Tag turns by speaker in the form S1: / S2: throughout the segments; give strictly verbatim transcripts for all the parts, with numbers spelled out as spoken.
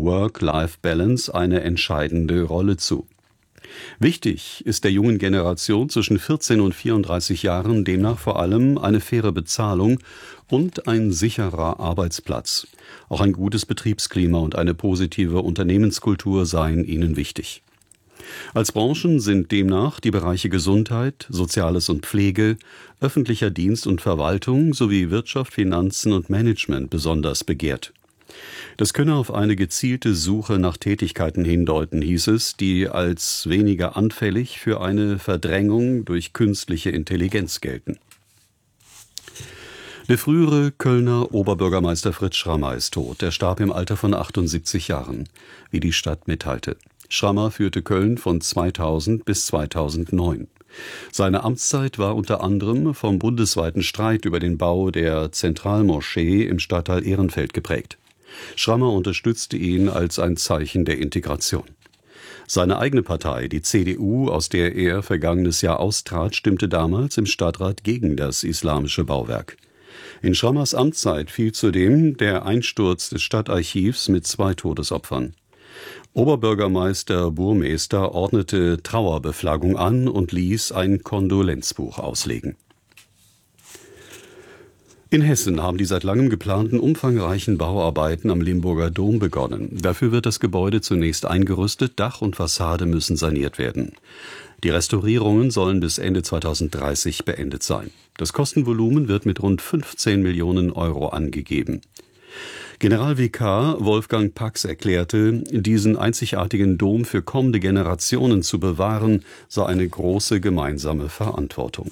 S1: Work-Life-Balance eine entscheidende Rolle zu. Wichtig ist der jungen Generation zwischen vierzehn und vierunddreißig Jahren demnach vor allem eine faire Bezahlung und ein sicherer Arbeitsplatz. Auch ein gutes Betriebsklima und eine positive Unternehmenskultur seien ihnen wichtig. Als Branchen sind demnach die Bereiche Gesundheit, Soziales und Pflege, öffentlicher Dienst und Verwaltung sowie Wirtschaft, Finanzen und Management besonders begehrt. Das könne auf eine gezielte Suche nach Tätigkeiten hindeuten, hieß es, die als weniger anfällig für eine Verdrängung durch künstliche Intelligenz gelten. Der frühere Kölner Oberbürgermeister Fritz Schrammer ist tot. Er starb im Alter von achtundsiebzig Jahren, wie die Stadt mitteilte. Schrammer führte Köln von zweitausend bis zweitausendneun. Seine Amtszeit war unter anderem vom bundesweiten Streit über den Bau der Zentralmoschee im Stadtteil Ehrenfeld geprägt. Schrammer unterstützte ihn als ein Zeichen der Integration. Seine eigene Partei, die C D U, aus der er vergangenes Jahr austrat, stimmte damals im Stadtrat gegen das islamische Bauwerk. In Schrammers Amtszeit fiel zudem der Einsturz des Stadtarchivs mit zwei Todesopfern. Oberbürgermeister Burmester ordnete Trauerbeflaggung an und ließ ein Kondolenzbuch auslegen. In Hessen haben die seit langem geplanten umfangreichen Bauarbeiten am Limburger Dom begonnen. Dafür wird das Gebäude zunächst eingerüstet, Dach und Fassade müssen saniert werden. Die Restaurierungen sollen bis Ende zweitausenddreißig beendet sein. Das Kostenvolumen wird mit rund fünfzehn Millionen Euro angegeben. Generalvikar Wolfgang Pax erklärte, diesen einzigartigen Dom für kommende Generationen zu bewahren, sei eine große gemeinsame Verantwortung.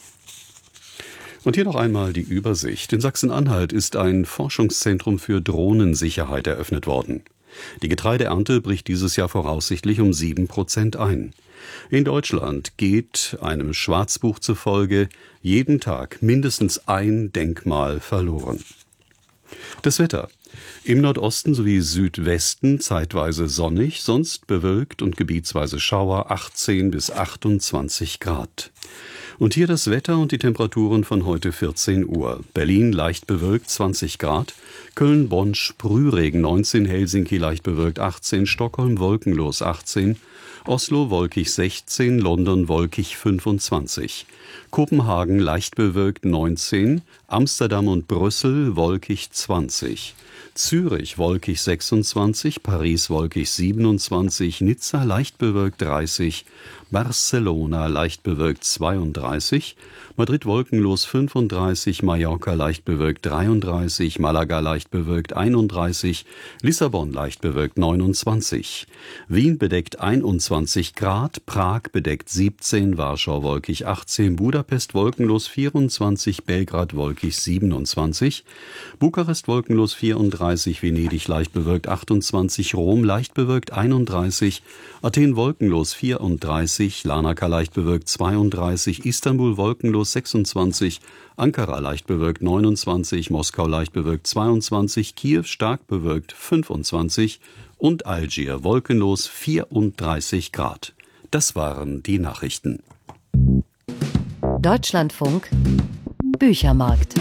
S1: Und hier noch einmal die Übersicht. In Sachsen-Anhalt ist ein Forschungszentrum für Drohnensicherheit eröffnet worden. Die Getreideernte bricht dieses Jahr voraussichtlich um sieben Prozent ein. In Deutschland geht, einem Schwarzbuch zufolge, jeden Tag mindestens ein Denkmal verloren. Das Wetter. Im Nordosten sowie Südwesten zeitweise sonnig, sonst bewölkt und gebietsweise Schauer, achtzehn bis achtundzwanzig Grad. Und hier das Wetter und die Temperaturen von heute vierzehn Uhr. Berlin leicht bewölkt zwanzig Grad, Köln, Bonn Sprühregen neunzehn, Helsinki leicht bewölkt achtzehn, Stockholm wolkenlos achtzehn, Oslo wolkig sechzehn, London wolkig fünfundzwanzig, Kopenhagen leicht bewölkt neunzehn, Amsterdam und Brüssel wolkig zwanzig, Zürich wolkig sechsundzwanzig, Paris wolkig siebenundzwanzig, Nizza leicht bewölkt dreißig, Barcelona leicht bewölkt zweiunddreißig, Madrid wolkenlos fünfunddreißig, Mallorca leicht bewölkt dreiunddreißig, Malaga leicht bewölkt einunddreißig, Lissabon leicht bewölkt neunundzwanzig, Wien bedeckt einundzwanzig Grad, Prag bedeckt siebzehn, Warschau wolkig achtzehn, Budapest wolkenlos vierundzwanzig, Belgrad wolkig siebenundzwanzig, Bukarest wolkenlos vierunddreißig, Venedig leicht bewölkt achtundzwanzig, Rom leicht bewölkt einunddreißig, Athen wolkenlos vierunddreißig, Larnaca leicht bewölkt zweiunddreißig, Istanbul wolkenlos sechsundzwanzig, Ankara leicht bewölkt neunundzwanzig, Moskau leicht bewölkt zweiundzwanzig, Kiew stark bewölkt fünfundzwanzig und Algier wolkenlos vierunddreißig Grad. Das waren die Nachrichten.
S2: Deutschlandfunk Büchermarkt.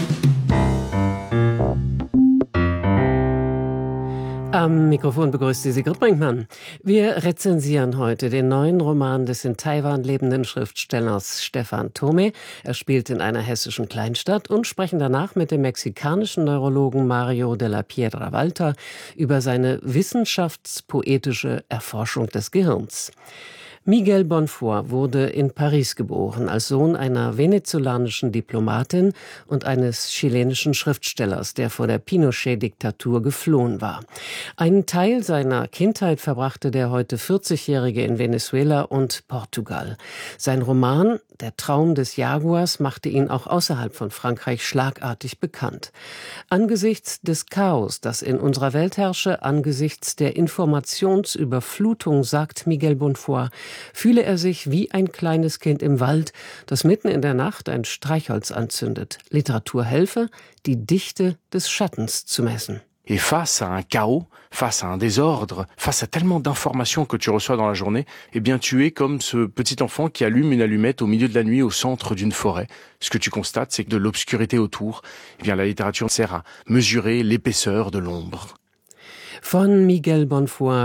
S3: Am Mikrofon begrüßt Sie Sigrid Brinkmann. Wir rezensieren heute den neuen Roman des in Taiwan lebenden Schriftstellers Stefan Thome. Er spielt in einer hessischen Kleinstadt und sprechen danach mit dem mexikanischen Neurologen Mario de la Piedra Walter über seine wissenschaftspoetische Erforschung des Gehirns. Miguel Bonfoy wurde in Paris geboren, als Sohn einer venezolanischen Diplomatin und eines chilenischen Schriftstellers, der vor der Pinochet-Diktatur geflohen war. Einen Teil seiner Kindheit verbrachte der heute vierzigjährige in Venezuela und Portugal. Sein Roman »Der Traum des Jaguars« machte ihn auch außerhalb von Frankreich schlagartig bekannt. Angesichts des Chaos, das in unserer Welt herrsche, angesichts der Informationsüberflutung, sagt Miguel Bonfoy, fühle er sich wie ein kleines Kind im Wald, das mitten in der Nacht ein Streichholz anzündet. Literatur helfe, die Dichte des Schattens zu messen.
S4: Et face à un chaos, face à un désordre, face à tellement d'informations que tu reçois dans la journée, eh bien tu es comme ce petit enfant qui allume une allumette au milieu de la nuit au centre d'une forêt. Ce que tu constates, c'est que de l'obscurité autour, eh bien la littérature sert à mesurer l'épaisseur de l'ombre.
S3: Von Miguel Bonfoy